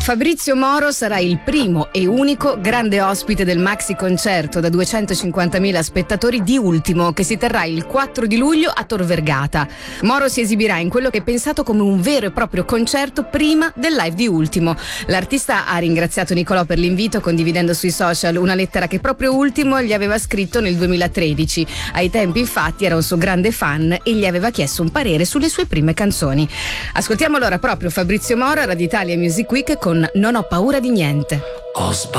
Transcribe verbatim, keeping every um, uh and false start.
Fabrizio Moro sarà il primo e unico grande ospite del maxi concerto da duecentocinquantamila spettatori di Ultimo, che si terrà il quattro di luglio a Tor Vergata. Moro si esibirà in quello che è pensato come un vero e proprio concerto prima del live di Ultimo. L'artista ha ringraziato Nicolò per l'invito, condividendo sui social una lettera che proprio Ultimo gli aveva scritto nel duemilatredici. Ai tempi infatti era un suo grande fan e gli aveva chiesto un parere sulle sue prime canzoni. Ascoltiamo allora proprio Fabrizio Moro a Radio Italia Music Week con Non ho paura di niente. Ho